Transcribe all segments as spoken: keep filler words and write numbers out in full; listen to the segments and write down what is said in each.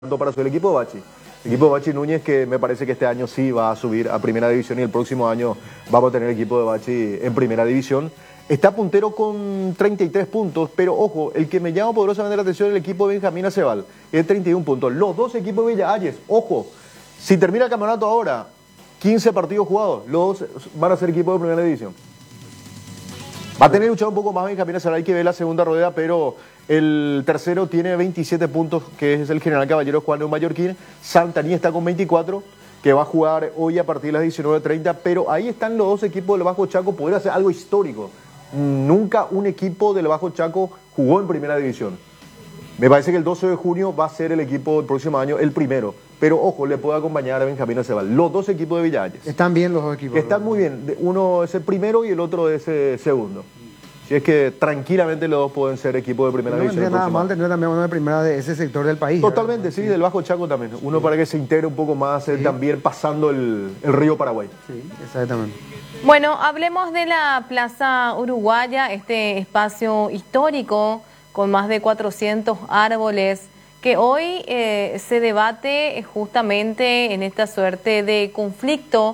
para subir el equipo de Bachi. El equipo de Bachi Núñez, que me parece que este año sí va a subir a primera división y el próximo año vamos a tener el equipo de Bachi en primera división. Está puntero con treinta y tres puntos, pero ojo, el que me llama poderosamente la atención es el equipo de Benjamín Acebal, es treinta y uno puntos. Los dos equipos de Villa Ayes, ojo, si termina el campeonato ahora, quince partidos jugados, los dos van a ser equipos de primera división. Va a tener que luchar un poco más Benjamín Acebal, hay que ver la segunda rueda, pero el tercero tiene veintisiete puntos, que es el General Caballero Juan de Mallorquín. Santaní está con veinticuatro, que va a jugar hoy a partir de las diecinueve treinta, pero ahí están los dos equipos del Bajo Chaco, poder hacer algo histórico. Nunca un equipo del Bajo Chaco jugó en primera división. Me parece que el doce de junio va a ser el equipo del próximo año el primero, pero ojo, le puede acompañar a Benjamín Acebal. Los dos equipos de Villa Ayes. Están bien los dos equipos. Están muy bien, uno es el primero y el otro es el segundo. Si es que tranquilamente los dos pueden ser equipos de primera no división. No nada mal tener también uno de primera de ese sector del país. Totalmente, ¿verdad? sí, del Bajo Chaco también. Uno sí, para que se integre un poco más, sí, también pasando el, el río Paraguay. Sí, exactamente. Bueno, hablemos de la Plaza Uruguaya, este espacio histórico con más de cuatrocientos árboles, que hoy eh, se debate justamente en esta suerte de conflicto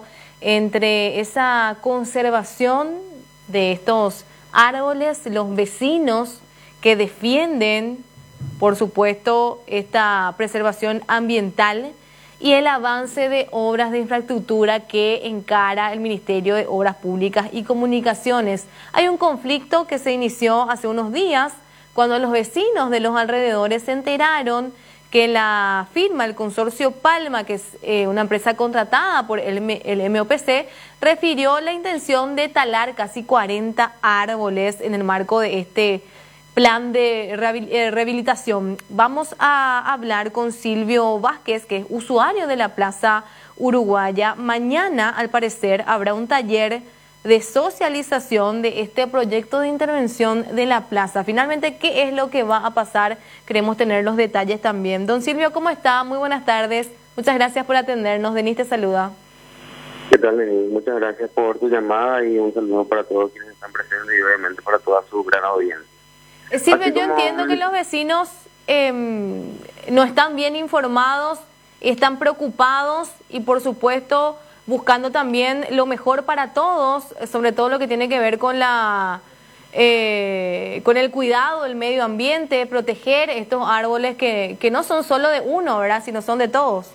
entre esa conservación de estos árboles, los vecinos que defienden, por supuesto, esta preservación ambiental y el avance de obras de infraestructura que encara el Ministerio de Obras Públicas y Comunicaciones. Hay un conflicto que se inició hace unos días cuando los vecinos de los alrededores se enteraron que la firma, el consorcio Palma, que es eh, una empresa contratada por el, el M O P C, refirió la intención de talar casi cuarenta árboles en el marco de este plan de rehabilitación. Vamos a hablar con Silvio Vázquez, que es usuario de la Plaza Uruguaya. Mañana, al parecer, habrá un taller de socialización de este proyecto de intervención de la plaza. Finalmente, ¿qué es lo que va a pasar? Queremos tener los detalles también. Don Silvio, ¿cómo está? Muy buenas tardes. Muchas gracias por atendernos. Denis te saluda. ¿Qué tal, Denis? Muchas gracias por tu llamada y un saludo para todos quienes están presentes y obviamente para toda su gran audiencia. Eh, Silvio, yo entiendo que los vecinos eh, no están bien informados, están preocupados y, por supuesto, buscando también lo mejor para todos, sobre todo lo que tiene que ver con la eh, con el cuidado del medio ambiente, proteger estos árboles que, que no son solo de uno, ¿verdad?, sino son de todos.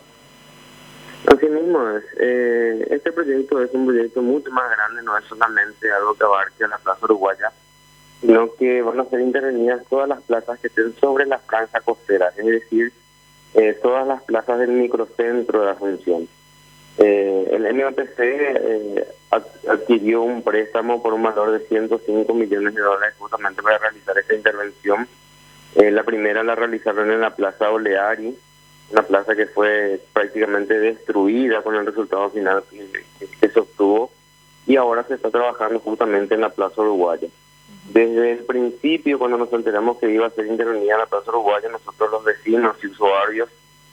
Así mismo es. Eh, este proyecto es un proyecto mucho más grande, no es solamente algo que abarque a la Plaza Uruguaya, sino que van a ser intervenidas todas las plazas que estén sobre la franja costera, es decir, eh, todas las plazas del microcentro de Asunción. Eh, el M O P C eh, adquirió un préstamo por un valor de ciento cinco millones de dólares justamente para realizar esta intervención. Eh, la primera la realizaron en la Plaza Oleari, una plaza que fue prácticamente destruida con el resultado final que, que, que se obtuvo, y ahora se está trabajando justamente en la Plaza Uruguaya. Desde el principio, cuando nos enteramos que iba a ser intervenida la Plaza Uruguaya, nosotros los vecinos y usuarios,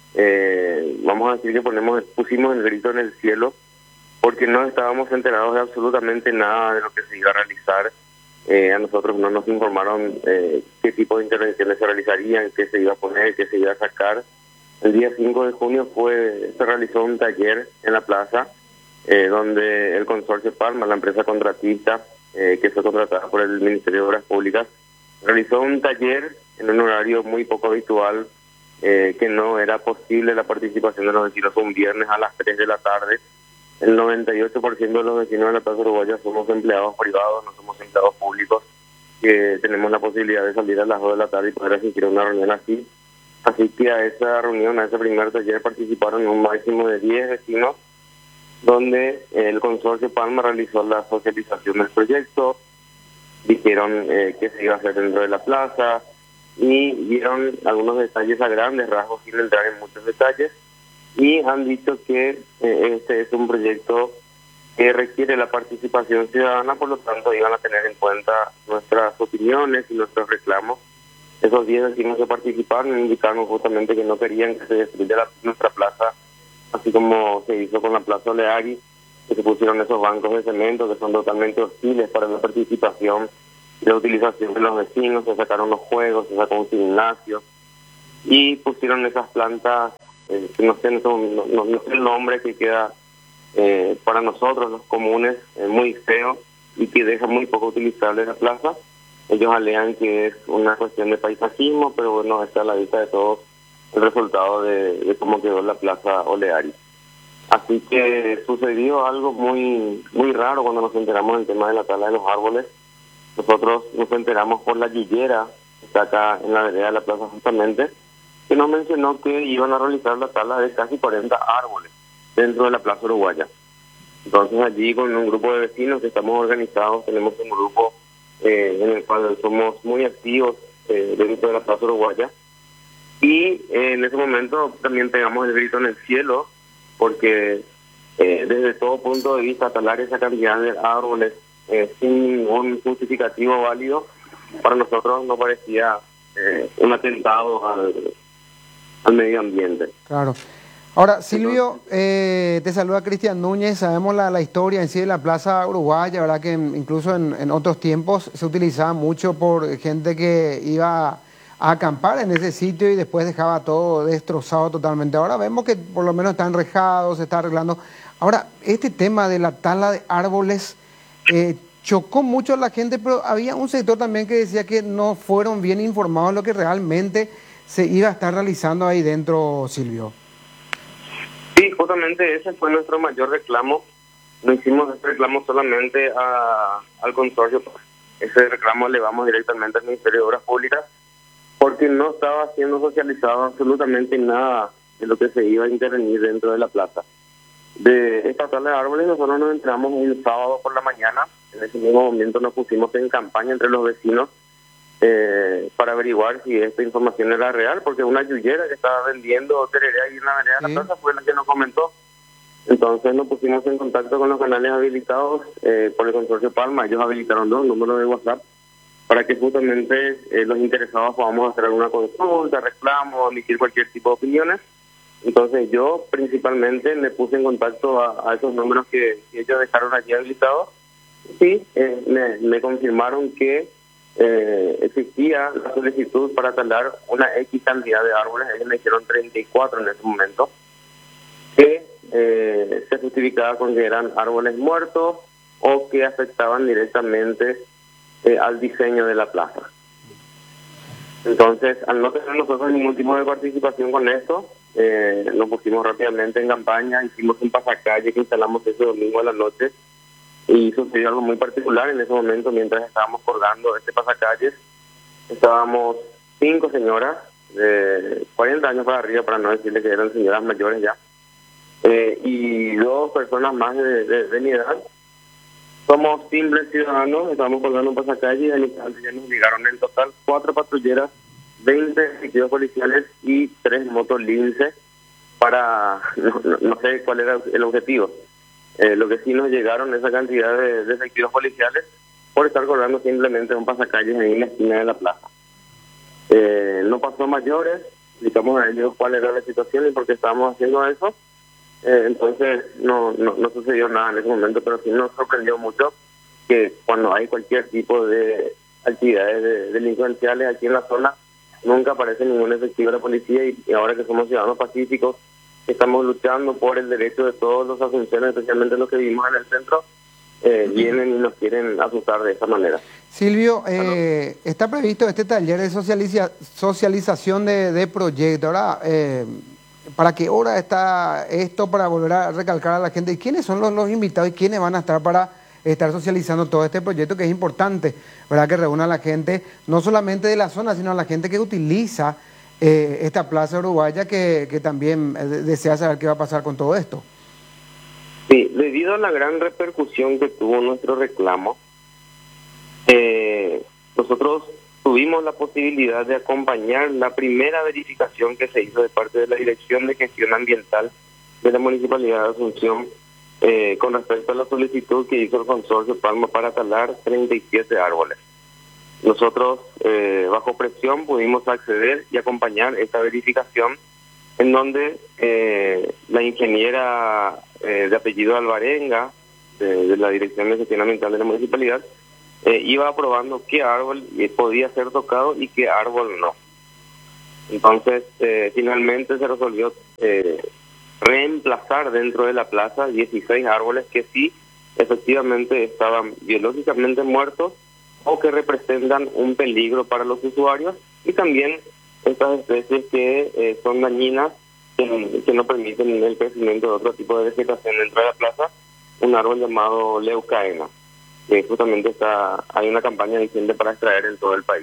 Eh, vamos a decir que ponemos pusimos el grito en el cielo porque no estábamos enterados de absolutamente nada de lo que se iba a realizar. Eh, a nosotros no nos informaron eh, qué tipo de intervenciones se realizarían, qué se iba a poner, qué se iba a sacar. El día cinco de junio fue se realizó un taller en la plaza eh, donde el consorcio Palma, la empresa contratista eh, que fue contratada por el Ministerio de Obras Públicas, realizó un taller en un horario muy poco habitual, Eh, que no era posible la participación de los vecinos. Un viernes a las tres de la tarde. El noventa y ocho por ciento de los vecinos de la Plaza Uruguaya somos empleados privados, no somos empleados públicos, que tenemos la posibilidad de salir a las dos de la tarde y poder asistir a una reunión así. Así que a esa reunión, a ese primer taller, participaron un máximo de diez vecinos, donde el consorcio Palma realizó la socialización del proyecto, dijeron eh, qué se iba a hacer dentro de la plaza, y dieron algunos detalles a grandes rasgos sin entrar en muchos detalles, y han dicho que eh, este es un proyecto que requiere la participación ciudadana, por lo tanto iban a tener en cuenta nuestras opiniones y nuestros reclamos. Esos diez vecinos que participaron indicaron justamente que no querían que se destruyera nuestra plaza, así como se hizo con la Plaza Oleari, que se pusieron esos bancos de cemento que son totalmente hostiles para la participación de utilización de los vecinos. Se sacaron los juegos, se sacó un gimnasio, y pusieron esas plantas, eh, que no sé, no, no, no, no sé el nombre, que queda eh, para nosotros los comunes eh, muy feo y que deja muy poco utilizable la plaza. Ellos alegan que es una cuestión de paisajismo, pero bueno, está a la vista de todos el resultado de, de cómo quedó la plaza Olearis. Así que sucedió algo muy muy raro cuando nos enteramos del tema de la tala de los árboles. Nosotros nos enteramos por la yuyera, que está acá en la vereda de la plaza justamente, que nos mencionó que iban a realizar la tala de casi cuarenta árboles dentro de la plaza uruguaya. Entonces allí con un grupo de vecinos que estamos organizados, tenemos un grupo eh, en el cual somos muy activos eh, dentro de la plaza uruguaya, y eh, en ese momento también pegamos el grito en el cielo, porque eh, desde todo punto de vista talar esa cantidad de árboles eh, sin ningún justificativo válido, para nosotros no parecía eh, un atentado al, al medio ambiente. Claro. Ahora, Silvio, eh, te saluda Cristian Núñez. Sabemos la, la historia en sí de la Plaza Uruguaya, ¿verdad? Que incluso en, en otros tiempos se utilizaba mucho por gente que iba a acampar en ese sitio y después dejaba todo destrozado totalmente. Ahora vemos que por lo menos está enrejado, se está arreglando. Ahora, este tema de la tala de árboles eh, chocó mucho a la gente, pero había un sector también que decía que no fueron bien informados de lo que realmente se iba a estar realizando ahí dentro, Silvio. Sí, justamente ese fue nuestro mayor reclamo. No hicimos este reclamo solamente a, al consorcio, ese reclamo le vamos directamente al Ministerio de Obras Públicas, porque no estaba siendo socializado absolutamente nada de lo que se iba a intervenir dentro de la plaza. De esta tala de árboles nosotros nos entramos un sábado por la mañana. En ese mismo momento nos pusimos en campaña entre los vecinos eh, para averiguar si esta información era real, porque una yuyera que estaba vendiendo tereré ahí en la vereda de la plaza fue la que nos comentó. Entonces nos pusimos en contacto con los canales habilitados eh, por el consorcio Palma. Ellos habilitaron dos números de WhatsApp para que justamente eh, los interesados podamos hacer alguna consulta, reclamo, emitir cualquier tipo de opiniones. Entonces yo principalmente me puse en contacto a, a esos números que, que ellos dejaron allí habilitados. Sí, eh, me, me confirmaron que eh, existía la solicitud para talar una X cantidad de árboles. Ellos me dijeron treinta y cuatro en ese momento, que eh, se justificaba con que eran árboles muertos o que afectaban directamente Eh, al diseño de la plaza. Entonces, al no tener nosotros ningún tipo de participación con esto, eh, nos pusimos rápidamente en campaña, hicimos un pasacalle que instalamos ese domingo a la noche, y sucedió algo muy particular en ese momento. Mientras estábamos colgando este pasacalles, estábamos cinco señoras de cuarenta años para arriba, para no decirle que eran señoras mayores ya, eh, y dos personas más de, de, de mi edad. Somos simples ciudadanos, estamos colgando un pasacalle y al instante ya nos llegaron en total cuatro patrulleras, veinte efectivos policiales y tres motos Lince para, no, no, no sé cuál era el objetivo. Eh, lo que sí nos llegaron esa cantidad de, de efectivos policiales por estar colgando simplemente un pasacalle ahí en la esquina de la plaza. Eh, no pasó mayores, explicamos a ellos cuál era la situación y por qué estábamos haciendo eso. Eh, entonces no, no no sucedió nada en ese momento, pero sí nos sorprendió mucho que cuando hay cualquier tipo de actividades de, delincuenciales aquí en la zona, nunca aparece ningún efectivo de la policía, y, y ahora que somos ciudadanos pacíficos, estamos luchando por el derecho de todos los asunciones, especialmente los que vivimos en el centro, eh, vienen y nos quieren asustar de esa manera. Silvio, eh, está previsto este taller de socializa socialización de, de proyecto. Ahora, eh, ¿para qué hora está esto? Para volver a recalcar a la gente, ¿quiénes son los, los invitados y quiénes van a estar para estar socializando todo este proyecto, que es importante, ¿verdad? Que reúna a la gente, no solamente de la zona, sino a la gente que utiliza eh, esta plaza uruguaya, que, que también eh, desea saber qué va a pasar con todo esto. Sí, debido a la gran repercusión que tuvo nuestro reclamo, eh, nosotros tuvimos la posibilidad de acompañar la primera verificación que se hizo de parte de la Dirección de Gestión Ambiental de la Municipalidad de Asunción eh, con respecto a la solicitud que hizo el consorcio Palma para talar treinta y siete árboles. Nosotros, eh, bajo presión, pudimos acceder y acompañar esta verificación, en donde eh, la ingeniera eh, de apellido Alvarenga, de, de la Dirección de Gestión Ambiental de la Municipalidad, Eh, iba aprobando qué árbol eh, podía ser tocado y qué árbol no. Entonces, eh, finalmente se resolvió eh, reemplazar dentro de la plaza dieciséis árboles que sí, efectivamente, estaban biológicamente muertos o que representan un peligro para los usuarios, y también estas especies que eh, son dañinas, que, que no permiten el crecimiento de otro tipo de vegetación dentro de la plaza, un árbol llamado leucaena, que justamente está hay una campaña vigente para extraer en todo el país.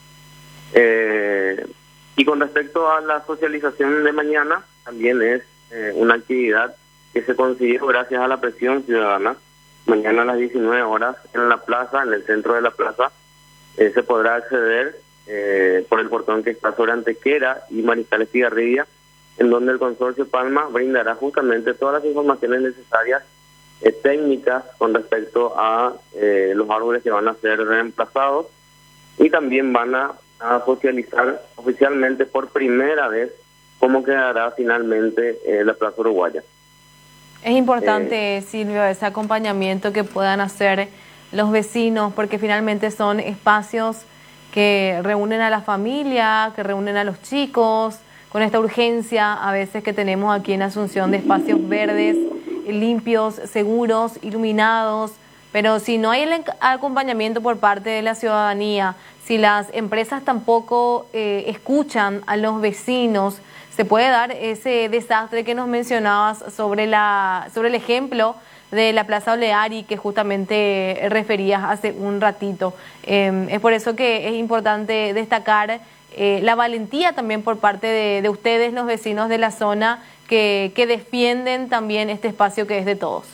Eh, y con respecto a la socialización de mañana, también es eh, una actividad que se consiguió gracias a la presión ciudadana. Mañana a las diecinueve horas en la plaza, en el centro de la plaza, eh, se podrá acceder eh, por el portón que está sobre Antequera y Mariscal Estigarribia, en donde el Consorcio Palma brindará justamente todas las informaciones necesarias eh, técnicas con respecto a eh, los árboles que van a ser reemplazados, y también van a, a socializar oficialmente por primera vez cómo quedará finalmente eh, la Plaza Uruguaya. Es importante, eh, Silvio, ese acompañamiento que puedan hacer los vecinos, porque finalmente son espacios que reúnen a la familia, que reúnen a los chicos, con esta urgencia a veces que tenemos aquí en Asunción de espacios verdes, limpios, seguros, iluminados, pero si no hay el acompañamiento por parte de la ciudadanía, si las empresas tampoco eh, escuchan a los vecinos, se puede dar ese desastre que nos mencionabas sobre la sobre el ejemplo de la Plaza Oleari que justamente referías hace un ratito. Eh, es por eso que es importante destacar eh, la valentía también por parte de, de ustedes, los vecinos de la zona, que, que defienden también este espacio que es de todos.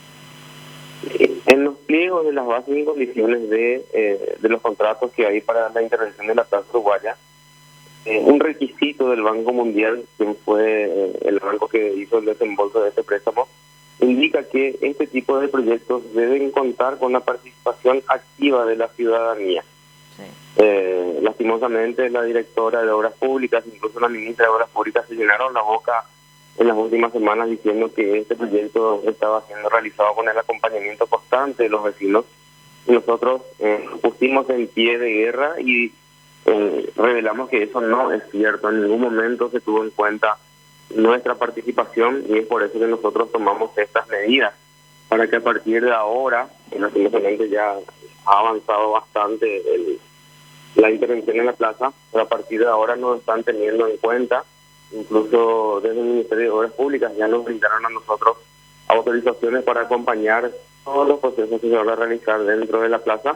En los pliegos de las bases y condiciones de, eh, de los contratos que hay para la intervención de la Plaza Uruguaya, Eh, un requisito del Banco Mundial, que fue eh, el banco que hizo el desembolso de este préstamo, indica que este tipo de proyectos deben contar con la participación activa de la ciudadanía. Sí. Eh, lastimosamente, la directora de Obras Públicas, incluso la ministra de Obras Públicas, se llenaron la boca en las últimas semanas diciendo que este proyecto estaba siendo realizado con el acompañamiento constante de los vecinos. Y nosotros eh, pusimos en pie de guerra y Eh, revelamos que eso no es cierto. En ningún momento se tuvo en cuenta nuestra participación, y es por eso que nosotros tomamos estas medidas, para que a partir de ahora, lastimosamente ya ha avanzado bastante el, la intervención en la plaza, pero a partir de ahora nos están teniendo en cuenta. Incluso desde el Ministerio de Obras Públicas ya nos brindaron a nosotros autorizaciones para acompañar todos los procesos que se van a realizar dentro de la plaza,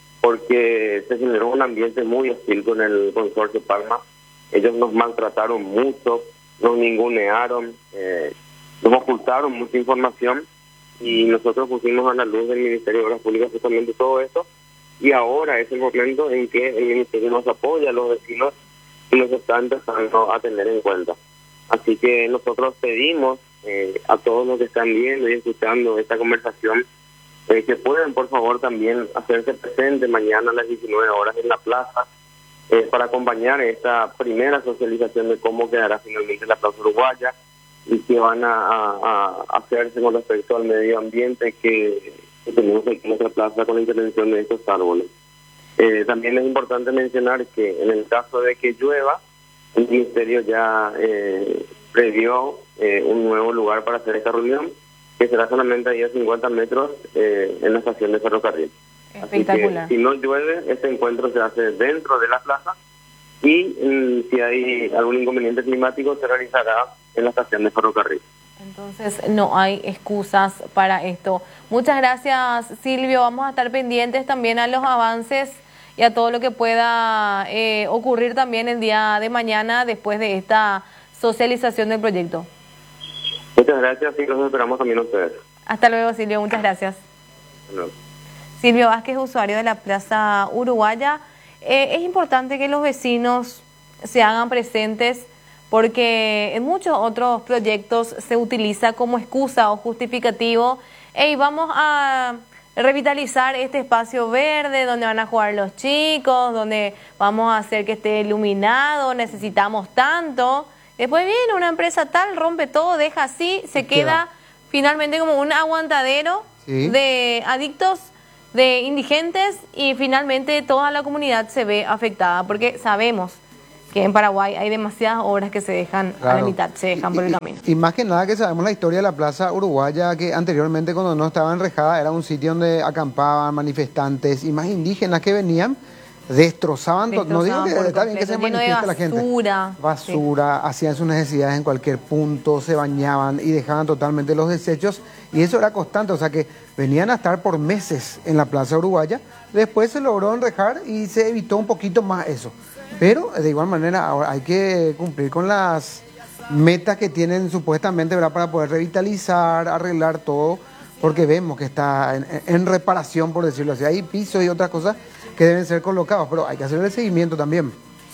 porque se generó un ambiente muy hostil con el Consorcio Palma. Ellos nos maltrataron mucho, nos ningunearon, eh, nos ocultaron mucha información, y nosotros pusimos a la luz del Ministerio de Obras Públicas justamente todo esto, y ahora es el momento en que el Ministerio nos apoya a los vecinos y nos está empezando a tener en cuenta. Así que nosotros pedimos eh, a todos los que están viendo y escuchando esta conversación, Eh, que pueden por favor también hacerse presentes mañana a las diecinueve horas en la plaza eh, para acompañar esta primera socialización de cómo quedará finalmente la Plaza Uruguaya, y que van a, a, a hacerse con respecto al medio ambiente que, que tenemos aquí en nuestra plaza con la intervención de estos árboles. Eh, también es importante mencionar que en el caso de que llueva, el Ministerio ya eh, previó eh, un nuevo lugar para hacer esta reunión, que será solamente ahí a cincuenta metros eh, en la estación de ferrocarril. Espectacular. Así que, si no llueve, este encuentro se hace dentro de la plaza, y mm, si hay algún inconveniente climático se realizará en la estación de ferrocarril. Entonces no hay excusas para esto. Muchas gracias, Silvio. Vamos a estar pendientes también a los avances y a todo lo que pueda eh, ocurrir también el día de mañana después de esta socialización del proyecto. Muchas gracias, y los esperamos también a ustedes. Hasta luego, Silvio. Muchas gracias. No. Silvio Vázquez, usuario de la Plaza Uruguaya. Eh, es importante que los vecinos se hagan presentes, porque en muchos otros proyectos se utiliza como excusa o justificativo: hey, vamos a revitalizar este espacio verde donde van a jugar los chicos, donde vamos a hacer que esté iluminado, necesitamos tanto. Después viene una empresa tal, rompe todo, deja así, se queda finalmente como un aguantadero sí. de adictos, de indigentes, y finalmente toda la comunidad se ve afectada, porque sabemos que en Paraguay hay demasiadas obras que se dejan Claro. a la mitad, se dejan por el Y- camino. Y, y más que nada que sabemos la historia de la Plaza Uruguaya, que anteriormente cuando no estaba enrejada era un sitio donde acampaban manifestantes y más indígenas que venían, destrozaban, to- no digo Destrozaban que por está bien que se completo, lleno de manifieste la gente. basura. Basura, hacían sus necesidades en cualquier punto, se bañaban y dejaban totalmente los desechos y eso era constante, o sea que venían a estar por meses en la Plaza Uruguaya, después se logró enrejar y se evitó un poquito más eso. Pero de igual manera ahora hay que cumplir con las metas que tienen supuestamente, ¿verdad?, para poder revitalizar, arreglar todo, porque vemos que está en, en reparación, por decirlo así. Hay pisos y otras cosas que deben ser colocados, pero hay que hacer el seguimiento también.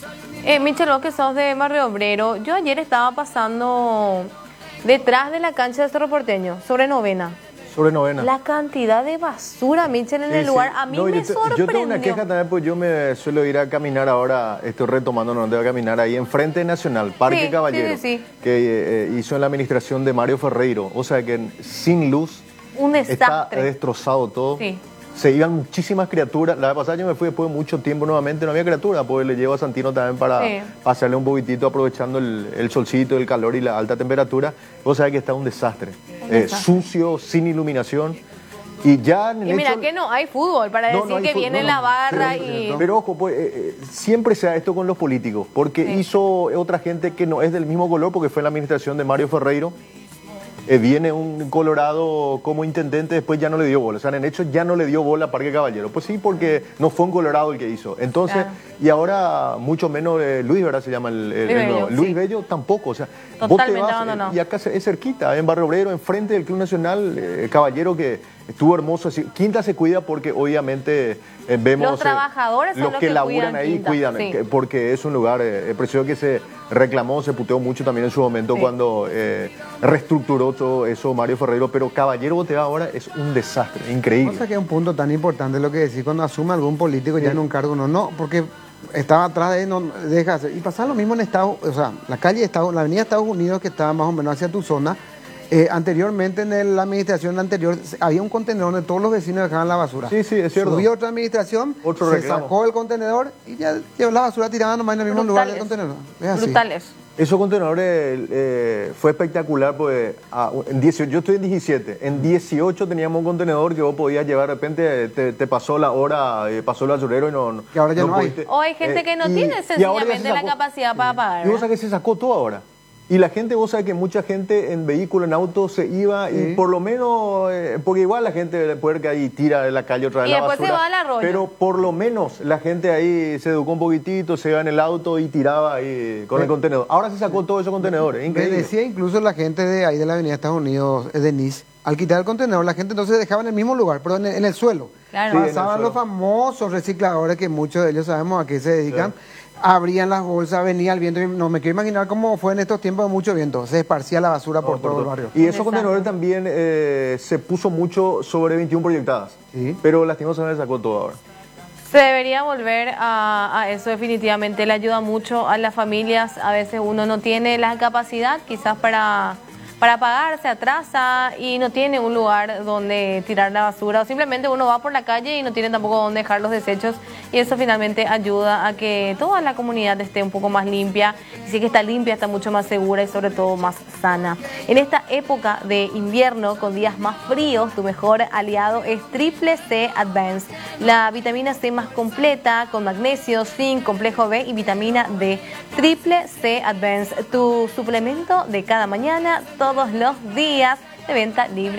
Eh, Michel, vos que sos de Barrio Obrero, yo ayer estaba pasando detrás de la cancha de Cerro Porteño, sobre Novena. Sobre Novena. La cantidad de basura, Michel, en Sí, el sí. lugar, a mí No, me yo, te- sorprendió. yo tengo una queja también, pues yo me suelo ir a caminar ahora, estoy retomando, no debo caminar ahí enfrente de Nacional, Parque Sí, Caballero, sí, sí, sí. que eh, hizo en la administración de Mario Ferreiro, o sea que sin luz Un está desastre. destrozado todo. Sí. Se iban muchísimas criaturas. La vez pasada yo me fui después de mucho tiempo nuevamente, no había criatura, pues le llevo a Santino también para Sí. pasarle un poquitito aprovechando el, el solcito, el calor y la alta temperatura. Vos sabés que está un desastre. Un Eh, desastre. sucio, sin iluminación. Y ya en el Y mira hecho- que no hay fútbol para No, decir no hay que fútbol, viene no, la no. barra Pero, y... pero ojo, pues, eh, eh, siempre se da esto con los políticos, porque Sí. hizo otra gente que no es del mismo color, porque fue en la administración de Mario Ferreiro. Eh, viene un Colorado como intendente, después ya no le dio bola. O sea, en hecho ya no le dio bola a Parque Caballero. Pues sí, porque no fue un Colorado el que hizo. Entonces, Claro. y ahora mucho menos eh, Luis, ¿verdad? Se llama el, el- Luis el Bello, nuevo. Luis sí. Bello tampoco. O sea, vos te Totalmente vas, eh, abandonado. y acá se- es cerquita, en Barrio Obrero, enfrente del Club Nacional, eh, Caballero, que estuvo hermoso. Así. Quinta se cuida porque obviamente eh, vemos... Los trabajadores son los los que, que laburan cuidan ahí Quinta, cuidan, sí. que- porque es un lugar eh, precioso que se reclamó, se puteó mucho también en su momento Sí. cuando eh, reestructuró todo eso Mario Ferreiro, pero Caballero Botea ahora es un desastre, increíble. O sea que es un punto tan importante lo que decís cuando asume algún político ya en un cargo, no, no, porque estaba atrás de él, no deja hacer. Y pasa lo mismo en Estados, o sea, la calle de Estados, la avenida Estados Unidos que estaba más o menos hacia tu zona. Eh, anteriormente en el- la administración anterior se- había un contenedor donde todos los vecinos dejaban la basura. Sí, sí, es cierto. Subió otra administración, Otro se reclamo. sacó el contenedor y ya llevó la basura tirada nomás en el mismo lugar del Brutales. contenedor. Es así. Brutales. Esos contenedores eh, fue espectacular, pues ah, en dieciocho, yo estoy en diecisiete, en dieciocho teníamos un contenedor que vos podías llevar, de repente te, te pasó la hora, eh, pasó el basurero y no... no Que ahora ya no hay. pudiste. O hay gente Eh, que no y- tiene y ahora ya se sencillamente la sacó. capacidad para pagar. Y vos ¿verdad? sabés que se sacó todo ahora. Y la gente, vos sabés que mucha gente en vehículo, en auto, se iba y Sí. por lo menos, eh, porque igual la gente puede que ahí tira de la calle otra vez Y la después se basura. va al arroyo. Pero por lo menos la gente ahí se educó un poquitito, se iba en el auto y tiraba ahí con el contenedor. Ahora se sacó todos esos contenedores, Me increíble. decía incluso la gente de ahí de la avenida Estados Unidos, eh, de Nice, al quitar el contenedor, la gente entonces dejaba en el mismo lugar, pero en el, en el suelo. Claro. Sí, en el Pasaban suelo. los famosos recicladores, que muchos de ellos sabemos a qué se dedican. Abrían las bolsas, venía el viento. y No me quiero imaginar cómo fue en estos tiempos de mucho viento. Se esparcía la basura por No, todo por el todo. barrio. Y esos Exacto. contenedores también eh, se puso mucho sobre veintiuna proyectadas. Sí. Pero lastimosamente se sacó todo ahora. Se debería volver a, a eso definitivamente, le ayuda mucho a las familias, a veces uno no tiene la capacidad quizás para, para pagar, se atrasa y no tiene un lugar donde tirar la basura o simplemente uno va por la calle y no tiene tampoco donde dejar los desechos y eso finalmente ayuda a que toda la comunidad esté un poco más limpia y si que está limpia está mucho más segura y sobre todo más sana. En esta época de invierno con días más fríos, tu mejor aliado es Triple C Advance, la vitamina C más completa con magnesio, zinc, complejo B y vitamina D. Triple C Advance, tu suplemento de cada mañana, todos los días, de venta libre.